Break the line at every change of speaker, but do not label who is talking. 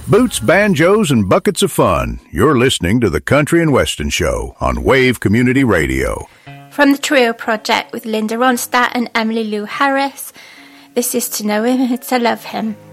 Boots, banjos, and buckets of fun. You're listening to the Country and Western Show on Wave Community Radio.
From the Trio Project with Linda Ronstadt and Emily Lou Harris, this is To Know Him, To Love Him.